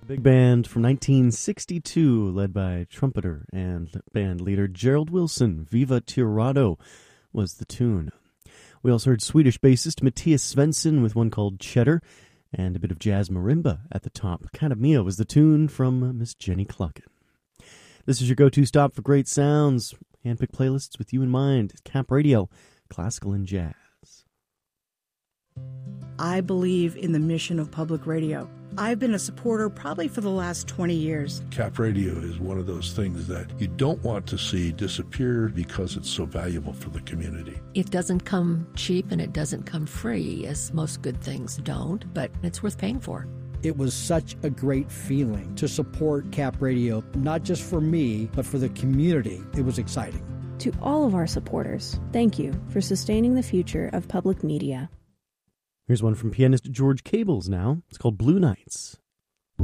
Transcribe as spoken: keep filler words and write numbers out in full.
Big band from nineteen sixty-two, led by trumpeter and band leader Gerald Wilson. Viva Tirado was the tune. We also heard Swedish bassist Matthias Svensson with one called Cheddar, and a bit of jazz marimba at the top. Kadamia was the tune from Miss Jenny Clucken. This is your go-to stop for great sounds. Handpicked playlists with you in mind. Cap Radio, classical and jazz. I believe in the mission of public radio. I've been a supporter probably for the last twenty years. Cap Radio is one of those things that you don't want to see disappear because it's so valuable for the community. It doesn't come cheap and it doesn't come free, as most good things don't, but it's worth paying for. It was such a great feeling to support Cap Radio, not just for me, but for the community. It was exciting. To all of our supporters, thank you for sustaining the future of public media. Here's one from pianist George Cables now. It's called Blue Nights.